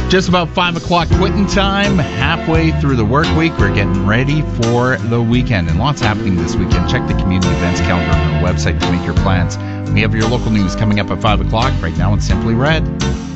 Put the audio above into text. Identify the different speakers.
Speaker 1: Just about 5 o'clock quitting time, halfway through the work week. We're getting ready for the weekend, and lots happening this weekend. Check the community events calendar on our website to make your plans. We have your local news coming up at 5 o'clock. Right now it's Simply Red.